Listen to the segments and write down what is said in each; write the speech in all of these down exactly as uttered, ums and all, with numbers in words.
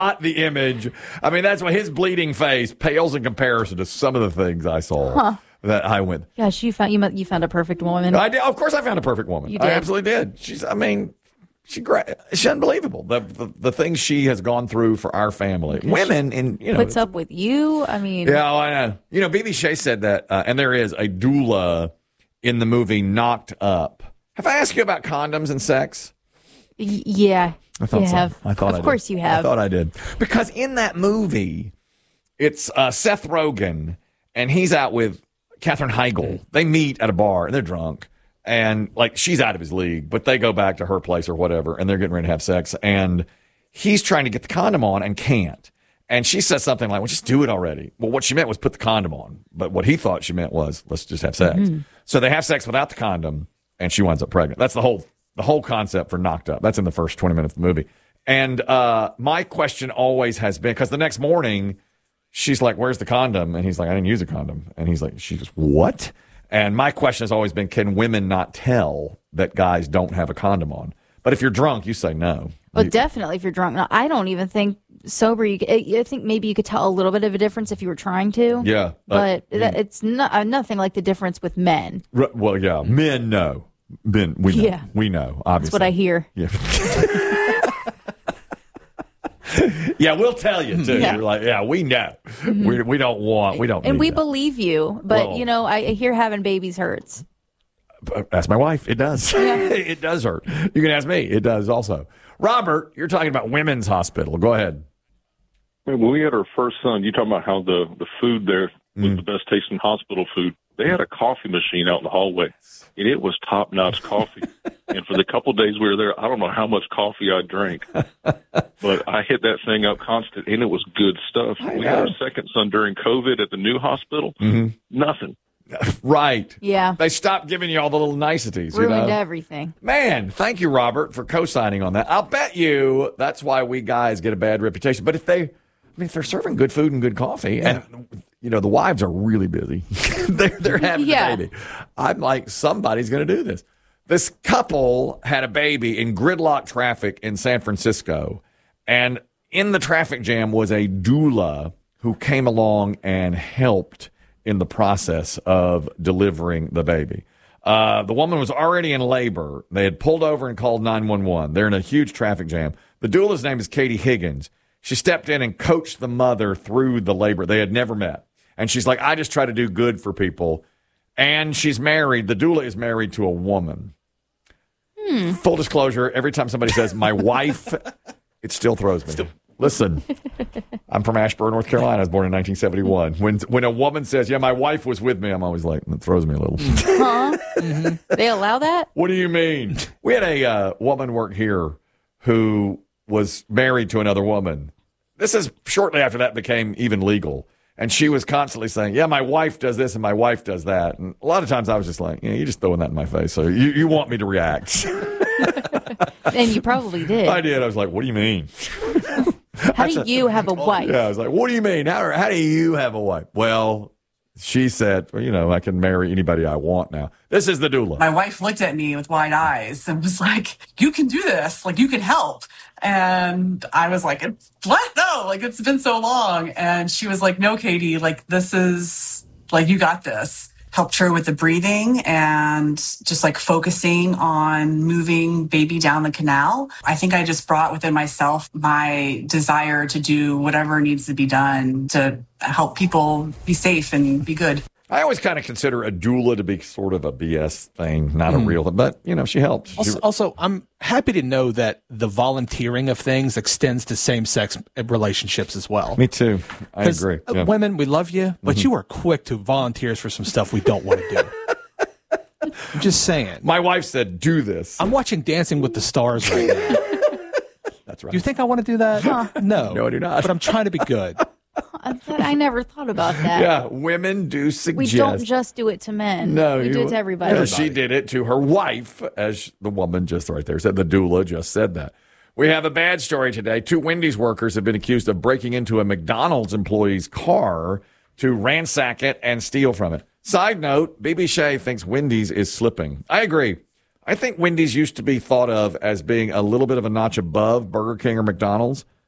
not the image. I mean, that's why his bleeding face pales in comparison to some of the things I saw Huh. that I went. Gosh, you found you you found a perfect woman. I did. Of course, I found a perfect woman. You did. I absolutely did. She's. I mean, she great. She's unbelievable. The, the the things she has gone through for our family, women, and you know, Puts up with you. I mean, yeah, I know. You know, B B Shea said that, uh, and there is a doula in the movie Knocked Up. Have I asked you about condoms and sex? y- yeah. I thought you so. have. I thought of I did. course you have. I thought I did. Because in that movie, it's uh, Seth Rogen, and he's out with Katherine Heigl. They meet at a bar, and they're drunk. And, like, she's out of his league, but they go back to her place or whatever, and they're getting ready to have sex. And he's trying to get the condom on and can't. And she says something like, well, just do it already. Well, what she meant was put the condom on. But what he thought she meant was, let's just have sex. Mm-hmm. So they have sex without the condom, and she winds up pregnant. That's the whole the whole concept for Knocked Up. That's in the first twenty minutes of the movie. And uh, my question always has been, because the next morning, she's like, where's the condom? And he's like, I didn't use a condom. And he's like, she goes, what? And my question has always been, can women not tell that guys don't have a condom on? But if you're drunk, you say no. Well, You- definitely if you're drunk. No, I don't even think sober. You, c- I think maybe you could tell a little bit of a difference if you were trying to. Yeah, but uh, that, it's not uh, nothing like the difference with men. R- well, yeah, men know. Men, we know. Yeah. We know, obviously. That's what I hear. Yeah. Yeah, we'll tell you, too. Yeah. You're like, yeah, we know. We, we don't want, we don't And need we that. believe you, but Well- you know, I I hear having babies hurts. Ask my wife. It does. Yeah. It does hurt. You can ask me. It does also. Robert, you're talking about women's hospital. Go ahead. When we had our first son, you talking about how the, the food there was the best tasting hospital food. They had a coffee machine out in the hallway, and it was top-notch coffee. And for the couple days we were there, I don't know how much coffee I drank, but I hit that thing up constant, and it was good stuff. I We know. had our second son during COVID at the new hospital. Nothing. Right. Yeah, They stopped giving you all the little niceties. You ruined know? everything. Man, thank you, Robert, for co-signing on that. I'll bet you that's why we guys get a bad reputation. But if they, I mean, if they're serving good food and good coffee, and you know the wives are really busy, they're they're having Yeah. a baby. I'm like, somebody's going to do this. This couple had a baby in gridlock traffic in San Francisco, and in the traffic jam was a doula who came along and helped in the process of delivering the baby. Uh, the woman was already in labor. They had pulled over and called nine one one. They're in a huge traffic jam. The doula's name is Katie Higgins. She stepped in and coached the mother through the labor. They had never met. And she's like, I just try to do good for people. And she's married. The doula is married to a woman. Hmm. Full disclosure, every time somebody says, my wife, it still throws me. Listen, I'm from Ashburn, North Carolina. I was born in nineteen seventy-one. When when a woman says, yeah, my wife was with me, I'm always like, it throws me a little. Huh? They allow that? What do you mean? We had a uh, woman work here who was married to another woman. This is shortly after that became even legal. And she was constantly saying, yeah, my wife does this and my wife does that. And a lot of times I was just like, yeah, you're just throwing that in my face. So you, you want me to react. And you probably did. I did. I was like, what do you mean? How do you have a wife? Yeah, I was like, what do you mean? How, how do you have a wife? Well, she said, well, you know, I can marry anybody I want now. This is the doula. My wife looked at me with wide eyes and was like, you can do this. Like, you can help. And I was like, what? No, like, it's been so long. And she was like, no, Katie, like, this is, like, you got this. Helped her with the breathing and just like focusing on moving baby down the canal. I think I just brought within myself my desire to do whatever needs to be done to help people be safe and be good. I always kind of consider a doula to be sort of a B S thing, not a real thing. But, you know, she helped. Also, also, I'm happy to know that the volunteering of things extends to same-sex relationships as well. Me too. I 'Cause, agree. uh, Yeah. Women, we love you, but you are quick to volunteer for some stuff we don't want to do. I'm just saying. My wife said, do this. I'm watching Dancing with the Stars right now. That's right. Do you think I want to do that? No. No, I do not. But I'm trying to be good. I, I never thought about that. Yeah, women do suggest. We don't just do it to men. No, we you- do it to everybody. No, she did it to her wife, as the woman just right there said. The doula just said that. We have a bad story today. Two Wendy's workers have been accused of breaking into a McDonald's employee's car to ransack it and steal from it. Side note, B B Shea thinks Wendy's is slipping. I agree. I think Wendy's used to be thought of as being a little bit of a notch above Burger King or McDonald's.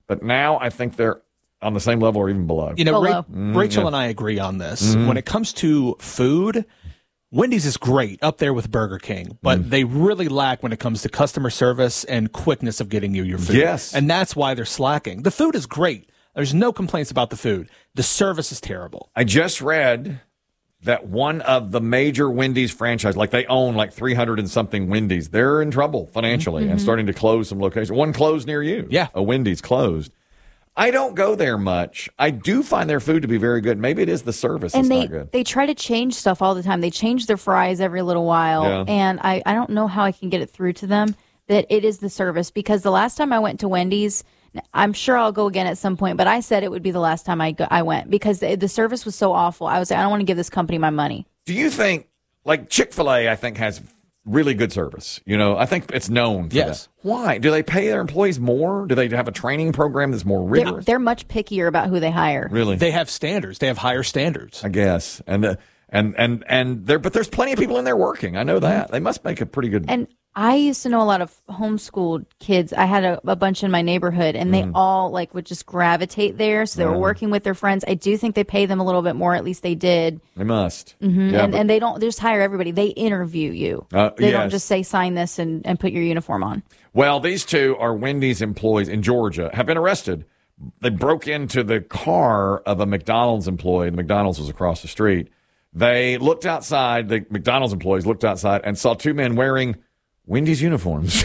But now I think they're on the same level or even below. You know, Below. Ra- Rachel and I agree on this. When it comes to food, Wendy's is great up there with Burger King, but they really lack when it comes to customer service and quickness of getting you your food. Yes. And that's why they're slacking. The food is great. There's no complaints about the food. The service is terrible. I just read that one of the major Wendy's franchise, like they own like three hundred and something Wendy's, they're in trouble financially and starting to close some locations. One closed near you. Yeah. A Wendy's closed. I don't go there much. I do find their food to be very good. Maybe it is the service And that's they, not good. they try to change stuff all the time. They change their fries every little while. Yeah. And I, I don't know how I can get it through to them that it is the service. Because the last time I went to Wendy's, I'm sure I'll go again at some point, but I said it would be the last time I, go, I went because the, the service was so awful. I was like, I don't want to give this company my money. Do you think, like Chick-fil-A, I think, has really good service? You know, I think it's known for Yes. that. Why? Do they pay their employees more? Do they have a training program that's more They're, rigorous? they're much pickier about who they hire. Really? They have standards. They have higher standards. I guess. And the, and and and there, but there's plenty of people in there working. I know that. They must make a pretty good. And I used to know a lot of homeschooled kids. I had a, a bunch in my neighborhood, and they all like would just gravitate there. So they were working with their friends. I do think they pay them a little bit more. At least they did. They must. Mm-hmm. Yeah, and, but- and they don't they just hire everybody. They interview you. Uh, they yes. don't just say sign this and, and put your uniform on. Well, these two are Wendy's employees in Georgia, have been arrested. They broke into the car of a McDonald's employee. The McDonald's was across the street. They looked outside. The McDonald's employees looked outside and saw two men wearing Wendy's uniforms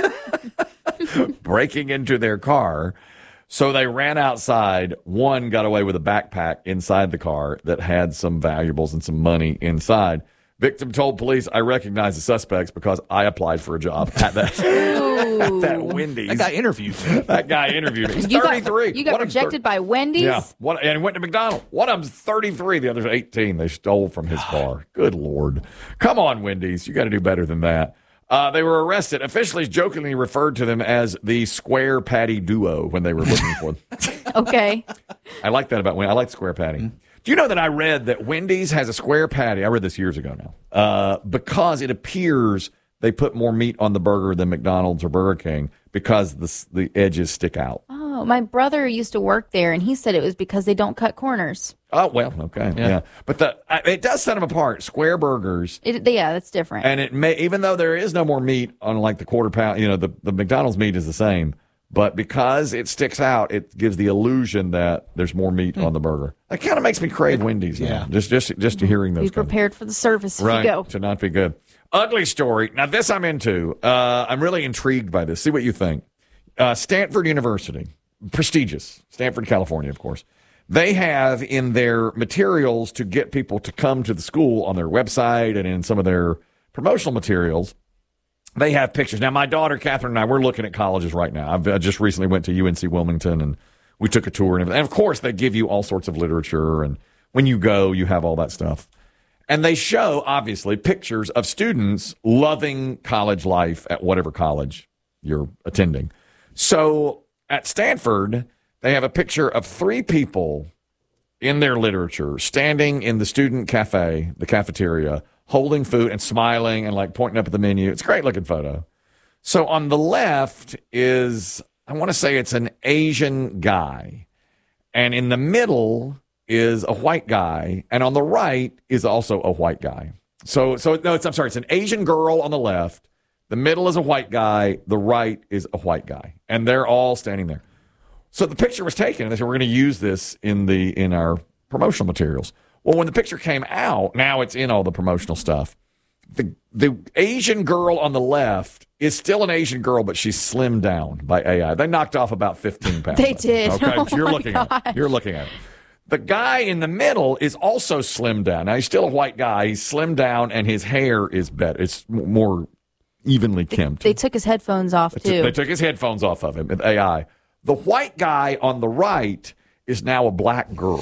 breaking into their car. So they ran outside. One got away with a backpack inside the car that had some valuables and some money inside. Victim told police, I recognize the suspects because I applied for a job at that, at that Wendy's. That guy interviewed me. That guy interviewed me. He's You got, thirty-three. you got One of them's rejected by Wendy's? Yeah. One, and he went to McDonald's. One of them's thirty-three. The other's eighteen. They stole from his car. Good Lord. Come on, Wendy's. You got to do better than that. Uh, they were arrested. Officials jokingly referred to them as the Square Patty Duo when they were looking for them. Okay. I like that about Wendy's. I like Square Patty. Do you know that I read that Wendy's has a square patty? I read this years ago now. Uh, because it appears they put more meat on the burger than McDonald's or Burger King because the the edges stick out. Oh, my brother used to work there, and he said it was because they don't cut corners. Oh, well, okay. Yeah. yeah. But the I, it does set them apart. Square burgers. It, yeah, that's different. And it may, even though there is no more meat on like the quarter pound, you know, the, the McDonald's meat is the same. But because it sticks out, it gives the illusion that there's more meat Hmm. on the burger. That kind of makes me crave Wendy's. Now, Yeah. just just just to hearing those. Be kind of- prepared for the service if right you go. to not be good. Ugly story. Now this I'm into. Uh, I'm really intrigued by this. See what you think. Uh, Stanford University, prestigious, Stanford, California, of course. They have in their materials to get people to come to the school on their website and in some of their promotional materials. They have pictures. Now, my daughter, Catherine, and I, we're looking at colleges right now. I've, I just recently went to U N C Wilmington, and we took a tour. And, everything. And, of course, they give you all sorts of literature. And when you go, you have all that stuff. And they show, obviously, pictures of students loving college life at whatever college you're attending. So at Stanford, they have a picture of three people in their literature standing in the student cafe, the cafeteria, holding food and smiling and like pointing up at the menu. It's a great looking photo. So on the left is, I want to say it's an Asian guy. And in the middle is a white guy. And on the right is also a white guy. So, so no, it's, I'm sorry, it's an Asian girl on the left. The middle is a white guy. The right is a white guy. And they're all standing there. So the picture was taken, and they said, we're going to use this in the in our promotional materials. Well, when the picture came out, now it's in all the promotional stuff. The the Asian girl on the left is still an Asian girl, but she's slimmed down by A I. They knocked off about fifteen pounds. They did. Okay, Oh so you're my looking at it. gosh. You're looking at it. The guy in the middle is also slimmed down. Now he's still a white guy. He's slimmed down, and his hair is better. It's m- more evenly kempt. They took his headphones off, They too. took- They took his headphones off of him with A I. The white guy on the right is now a black girl.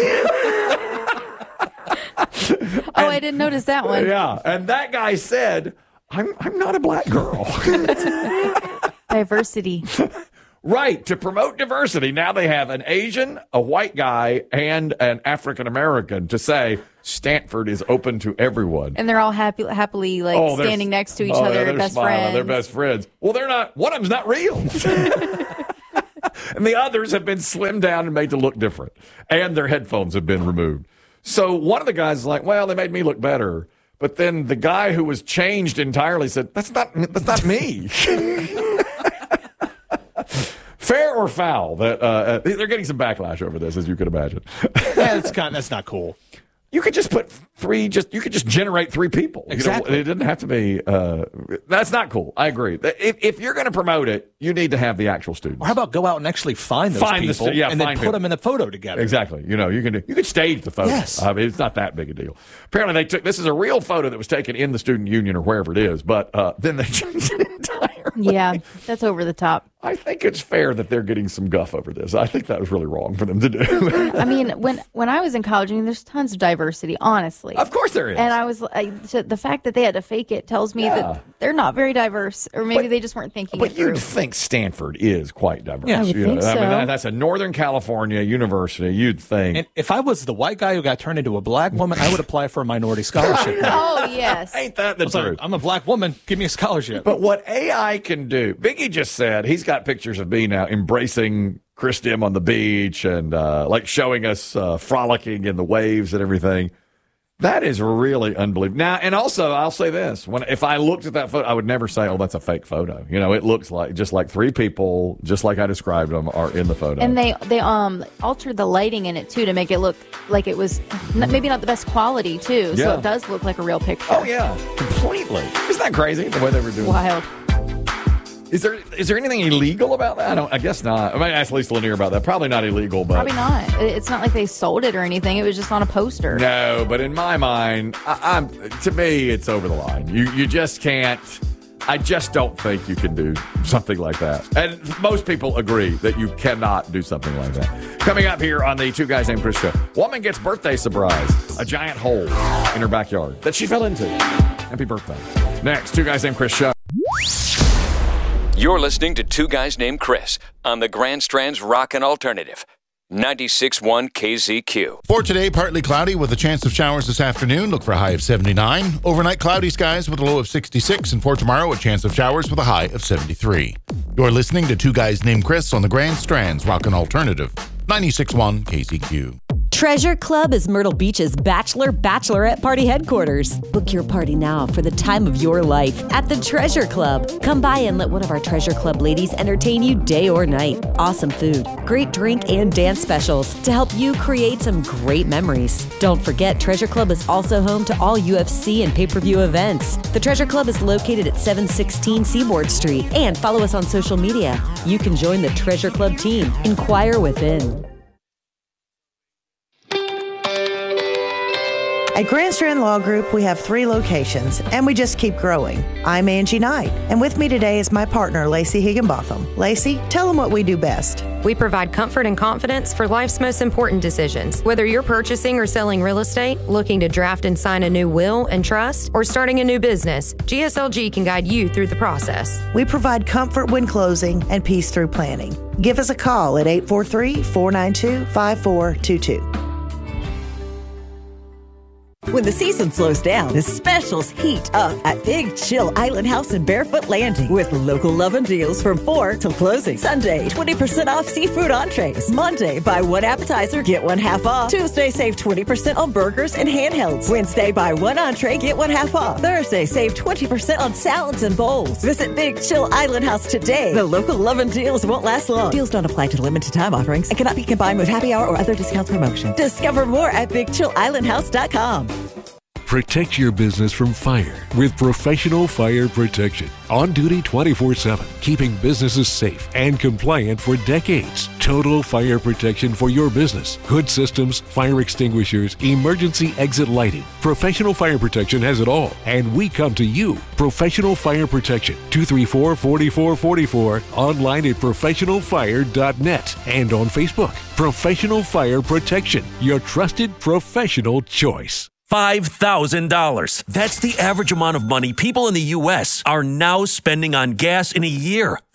oh, I didn't notice that one. Yeah, and that guy said, "I'm I'm not a black girl." Diversity. Right, to promote diversity, now they have an Asian, a white guy, and an African American to say Stanford is open to everyone. And they're all happy, happily like Oh, they're- standing next to each oh, other, yeah, they're best smiling. friends. They're best friends. Well, they're not. One of them's not real. And the others have been slimmed down and made to look different. And their headphones have been removed. So one of the guys is like, well, they made me look better. But then the guy who was changed entirely said, that's not, that's not me. Fair or foul? That uh, they're getting some backlash over this, as you could imagine. Yeah, that's kind. That's not cool. You could just put three. Just you could just generate three people. Exactly. You know, it didn't have to be. Uh, that's not cool. I agree. If, if you're going to promote it, you need to have the actual students. Or how about go out and actually find those Find the people stu- yeah, and then find put people. them in a photo together? Exactly. You know, you can do, you could stage the photo. Yes. I mean, it's not that big a deal. Apparently, they took this is a real photo that was taken in the student union or wherever it is, but uh, then they changed it entirely. Yeah, that's over the top. I think it's fair that they're getting some guff over this. I think that was really wrong for them to do. I mean, when when I was in college, I mean, there's tons of diversity, honestly. Of course there is. And I was I, so the fact that they had to fake it tells me Yeah. that they're not very diverse, or maybe But- they just weren't thinking But it through. you'd think Stanford is quite diverse. Yeah. I would You think know, I mean, so. that- that's a Northern California university. You'd think. And if I was the white guy who got turned into a black woman, I would apply for a minority scholarship. Oh yes. Ain't that the It's like, truth? I'm a black woman. Give me a scholarship. But what A I can do, Biggie just said he's got pictures of me now embracing Chris Dim on the beach and uh, like showing us uh, frolicking in the waves and everything. That is really unbelievable. Now, and also, I'll say this: when if I looked at that photo, I would never say, "Oh, that's a fake photo." You know, it looks like just like three people, just like I described them, are in the photo. And they they um altered the lighting in it too to make it look like it was n- maybe not the best quality too, Yeah. so it does look like a real picture. oh yeah, completely. Isn't that crazy the way they were doing it? Wild. Is there is there anything illegal about that? I don't. I guess not. I might ask Lisa Lanier about that. Probably not illegal, but Probably not. It- It's not like they sold it or anything. It was just on a poster. no. But in my mind, I, I'm to me, it's over the line. You you just can't. I just don't think you can do something like that. And most people agree that you cannot do something like that. Coming up here on the Two Guys Named Chris show, woman gets birthday surprise, a giant hole in her backyard that she fell into. Happy birthday! Next, Two Guys Named Chris show. You're listening to Two Guys Named Chris on the Grand Strand's Rockin' Alternative, ninety-six point one K Z Q. For today, partly cloudy with a chance of showers this afternoon. Look for a high of seventy-nine. Overnight, cloudy skies with a low of sixty-six. And for tomorrow, a chance of showers with a high of seventy-three. You're listening to Two Guys Named Chris on the Grand Strand's Rockin' Alternative, ninety-six point one K Z Q. Treasure Club is Myrtle Beach's Bachelor Bachelorette Party headquarters. Book your party now for the time of your life at the Treasure Club. Come by and let one of our Treasure Club ladies entertain you day or night. Awesome food, great drink, and dance specials to help you create some great memories. Don't forget, Treasure Club is also home to all U F C and pay-per-view events. The Treasure Club is located at seven sixteen Seaboard Street. And follow us on social media. You can join the Treasure Club team. Inquire within. At Grand Strand Law Group, we have three locations, and we just keep growing. I'm Angie Knight, and with me today is my partner, Lacey Higginbotham. Lacey, tell them what we do best. We provide comfort and confidence for life's most important decisions. Whether you're purchasing or selling real estate, looking to draft and sign a new will and trust, or starting a new business, G S L G can guide you through the process. We provide comfort when closing and peace through planning. Give us a call at eight four three, four nine two, five four two two. When the season slows down, the specials heat up at Big Chill Island House in Barefoot Landing with local love and deals from four till closing. Sunday, twenty percent off seafood entrees. Monday, buy one appetizer, get one half off. Tuesday, save twenty percent on burgers and handhelds. Wednesday, buy one entree, get one half off. Thursday, save twenty percent on salads and bowls. Visit Big Chill Island House today. The local love and deals won't last long. Deals don't apply to limited time offerings and cannot be combined with happy hour or other discount promotion. Discover more at big chill island house dot com. Protect your business from fire with Professional Fire Protection. On duty twenty-four seven, keeping businesses safe and compliant for decades. Total fire protection for your business. Hood systems, fire extinguishers, emergency exit lighting. Professional Fire Protection has it all, and we come to you. Professional Fire Protection, two three four, four four four four, online at professional fire dot net and on Facebook. Professional Fire Protection, your trusted professional choice. five thousand dollars. That's the average amount of money people in the U S are now spending on gas in a year.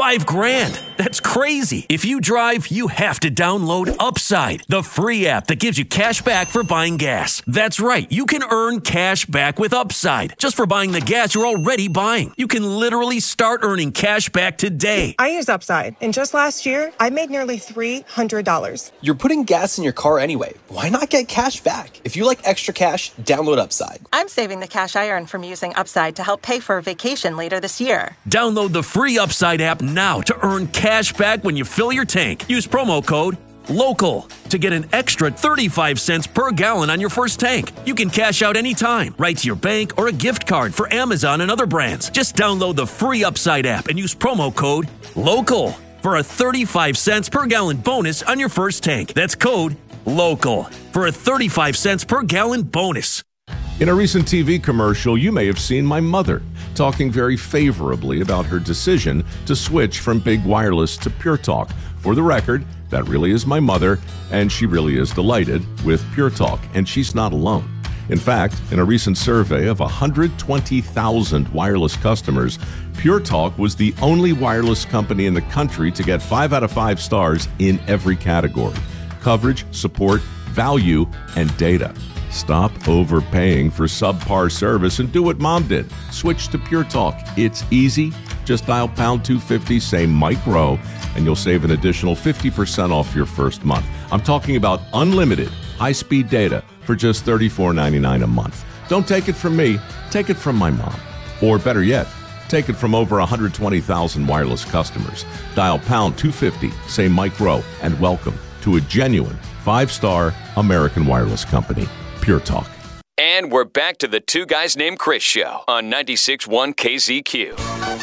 Five grand. That's crazy. If you drive, you have to download Upside, the free app that gives you cash back for buying gas. That's right. You can earn cash back with Upside just for buying the gas you're already buying. You can literally start earning cash back today. I use Upside, and just last year, I made nearly three hundred dollars. You're putting gas in your car anyway. Why not get cash back? If you like extra cash, download Upside. I'm saving the cash I earn from using Upside to help pay for a vacation later this year. Download the free Upside app now to earn cash back when you fill your tank. Use promo code LOCAL to get an extra thirty-five cents per gallon on your first tank. You can cash out anytime, right to your bank or a gift card for Amazon and other brands. Just download the free Upside app and use promo code LOCAL for a thirty-five cents per gallon bonus on your first tank. That's code LOCAL for a thirty-five cents per gallon bonus. In a recent T V commercial, you may have seen my mother talking very favorably about her decision to switch from Big Wireless to Pure Talk. For the record, that really is my mother, and she really is delighted with Pure Talk, and she's not alone. In fact, in a recent survey of one hundred twenty thousand wireless customers, Pure Talk was the only wireless company in the country to get five out of five stars in every category: coverage, support, value, and data. Stop overpaying for subpar service and do what Mom did. Switch to Pure Talk. It's easy. Just dial pound two fifty, say Mike Rowe, and you'll save an additional fifty percent off your first month. I'm talking about unlimited high-speed data for just thirty-four ninety-nine a month. Don't take it from me. Take it from my mom. Or better yet, take it from over one hundred twenty thousand wireless customers. Dial pound two fifty, say Mike Rowe, and welcome to a genuine five-star American wireless company. Pure Talk. And we're back to the Two Guys Named Chris show on ninety-six point one K Z Q.